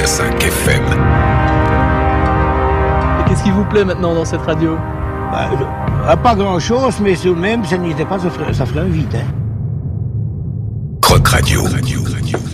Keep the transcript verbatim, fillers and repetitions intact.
quatre-vingt-cinq F M. Et qu'est-ce qui vous plaît maintenant dans cette radio? Bah, je, pas grand-chose, mais tout de même, ça n'était pas, ça ferait, ça ferait un vide. Hein. Croc Radio. Radio, Radio.